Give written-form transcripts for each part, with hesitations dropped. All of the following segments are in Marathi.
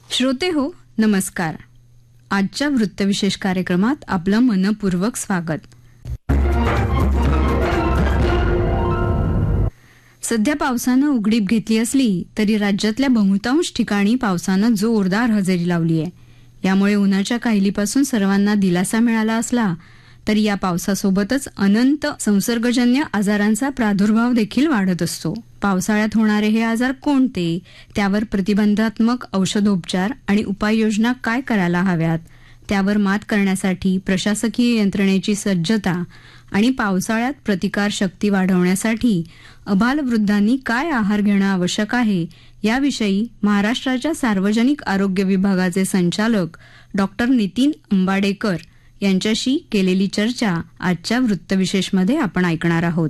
श्रोते हो, नमस्कार. आजच्या वृत्तविशेष कार्यक्रमात आपलं मनपूर्वक स्वागत. सध्या पावसानं उघडीप घेतली असली तरी राज्यातल्या बहुतांश ठिकाणी पावसानं जोरदार हजेरी लावली आहे. यामुळे उन्हाच्या काहिलीपासून सर्वांना दिलासा मिळाला असला तरी या पावसासोबतच अनंत संसर्गजन्य आजारांचा प्रादुर्भाव देखील वाढत असतो. पावसाळ्यात होणारे हे आजार कोणते, त्यावर प्रतिबंधात्मक औषधोपचार आणि उपाययोजना काय करायला हव्यात, त्यावर मात करण्यासाठी प्रशासकीय यंत्रणेची सज्जता आणि पावसाळ्यात प्रतिकार शक्ती वाढवण्यासाठी अबालवृद्धांनी काय आहार घेणं आवश्यक आहे, याविषयी महाराष्ट्राच्या सार्वजनिक आरोग्य विभागाचे संचालक डॉक्टर नितीन अंबाडेकर यांच्याशी केलेली चर्चा आजच्या वृत्तविशेषमध्ये आपण ऐकणार आहोत.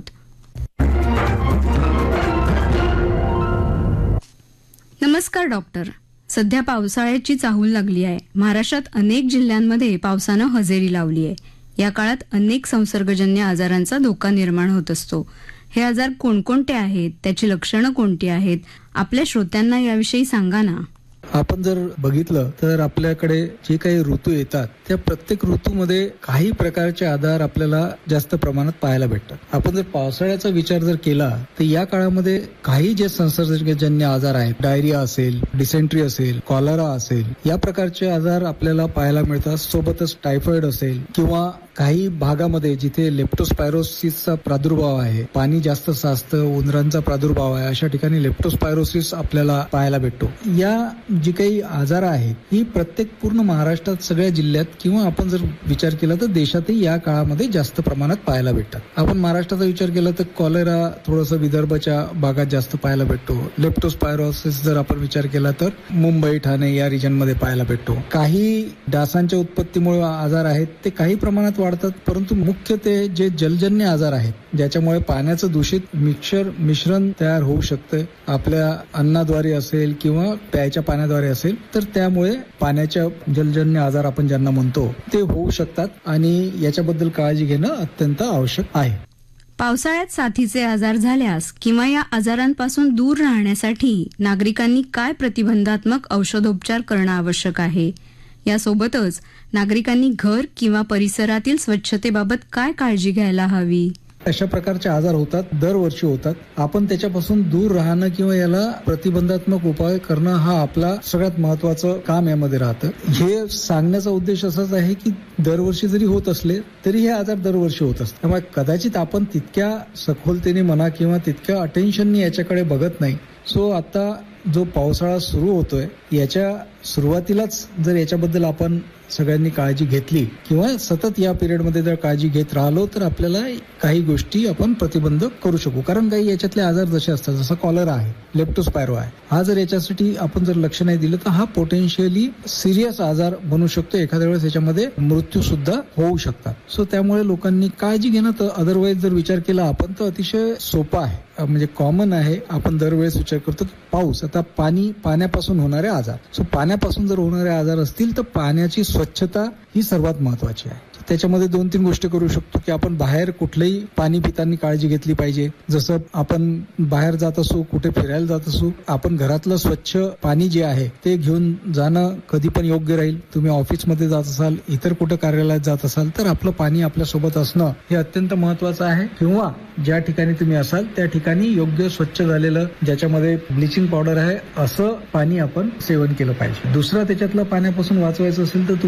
नमस्कार डॉक्टर. सध्या पावसाळ्याची चाहूल लागली आहे. महाराष्ट्रात अनेक जिल्ह्यांमध्ये पावसानं हजेरी लावली आहे. या काळात अनेक संसर्गजन्य आजारांचा धोका निर्माण होत असतो. हे आजार कोणकोणते आहेत, त्याची लक्षणं कोणती आहेत, आपल्या श्रोत्यांना याविषयी सांगा ना. आपण जर बघितलं तर आपल्याकडे जे काही ऋतू येतात त्या प्रत्येक ऋतूमध्ये काही प्रकारचे आजार आपल्याला जास्त प्रमाणात पाहायला भेटतात. आपण जर पावसाळ्याचा विचार जर केला तर या काळामध्ये काही जे संसर्गजन्य आजार आहेत, डायरिया असेल, डिसेंट्री असेल, कॉलरा असेल, या प्रकारचे आजार आपल्याला पाहायला मिळतात. सोबतच टायफॉइड असेल किंवा काही भागामध्ये जिथे लेप्टोस्पायरोसिसचा प्रादुर्भाव आहे, पाणी जास्त साचतं, उंदरांचा प्रादुर्भाव आहे, अशा ठिकाणी लेप्टोस्पायरोसिस आपल्याला पाहायला भेटतो. या जी काही आजार आहेत ही प्रत्येक पूर्ण महाराष्ट्रात सगळ्या जिल्ह्यात किंवा आपण जर विचार केला तर देशातही या काळामध्ये जास्त प्रमाणात पाहायला भेटतात. आपण महाराष्ट्राचा विचार केला तर कॉलेरा थोडंसं विदर्भाच्या भागात जास्त पाहायला भेटतो. लेप्टोस्पायरोसिस जर आपण विचार केला तर मुंबई, ठाणे या रिजनमध्ये पाहायला भेटतो. काही डासांच्या उत्पत्तीमुळे आजार आहेत ते काही प्रमाणात वाढतात, परंतु मुख्य ते जे जलजन्य आजार आहेत ज्याच्यामुळे पाण्याचं दूषित मिश्रण तयार होऊ शकतं, आपल्या अन्नाद्वारे असेल किंवा प्यायच्या पाण्याद्वारे असेल, तर त्यामुळे पाण्याच्या जलजन्य आजार आपण ज्यांना म्हणतो ते होऊ शकतात आणि याच्याबद्दल काळजी घेणं अत्यंत आवश्यक आहे. पावसाळ्यात साथीचे आजार झाल्यास किंवा या आजारांपासून दूर राहण्यासाठी नागरिकांनी काय प्रतिबंधात्मक औषधोपचार करणं आवश्यक आहे, यासोबतच नागरिकांनी घर किंवा परिसरातील स्वच्छतेबाबत काय काळजी घ्यायला हवी. अशा प्रकारचे आजार होतात, दरवर्षी होतात. आपण त्याच्यापासून दूर राहणं किंवा याला प्रतिबंधात्मक उपाय करणं हा आपला सगळ्यात महत्वाचं काम यामध्ये राहतं. हे सांगण्याचा उद्देश असाच आहे की दरवर्षी जरी होत असले तरी हे आजार दरवर्षी होत असतात. त्यामुळे कदाचित आपण तितक्या सखोलतेने म्हणा किंवा तितक्या अटेन्शनने याच्याकडे बघत नाही. सो आता जो पावसाळा सुरू होतोय याच्या सुरुवातीलाच जर याच्याबद्दल आपण सगळ्यांनी काळजी घेतली किंवा सतत या पिरियडमध्ये जर काळजी घेत राहिलो तर आपल्याला काही गोष्टी आपण प्रतिबंध करू शकू. कारण काही याच्यातले आजार जसे असतात, जसं कॉलरा आहे, लेप्टोस्पायरो आहे, हा जर याच्यासाठी आपण जर लक्ष नाही दिलं तर हा पोटेन्शियली सिरियस आजार बनू शकतो. एखाद्या वेळेस याच्यामध्ये मृत्यू सुद्धा होऊ शकतात. सो त्यामुळे लोकांनी काळजी घेणं तर अदरवाईज जर विचार केला आपण तर अतिशय सोपा आहे, म्हणजे कॉमन आहे. आपण दरवेळेस विचार करतो की पाऊस, आता पाण्यापासून होणारे आजार. सो पाण्यापासून जर होणारे आजार असतील तर पाण्याची स्वच्छता ही सर्वात महत्वाची आहे. त्याच्यामध्ये 2-3 गोष्टी करू शकतो की आपण बाहेर कुठलंही पाणी पिताना काळजी घेतली पाहिजे. जसं आपण बाहेर जात असू, कुठे फिरायला जात असू, आपण घरातलं स्वच्छ पाणी जे आहे ते घेऊन जाणं कधी पण योग्य राहील. तुम्ही ऑफिसमध्ये जात असाल, इतर कुठे कार्यालयात जात असाल तर आपलं पाणी आपल्यासोबत असणं हे अत्यंत महत्वाचं आहे. किंवा ज्या ठिकाणी तुम्ही असाल त्या ठिकाणी योग्य स्वच्छ झालेलं, ज्याच्यामध्ये ब्लिचिंग पावडर आहे, असं पाणी आपण सेवन केलं पाहिजे. दुसरं त्याच्यातलं पाण्यापासून वाचवायचं असेल तर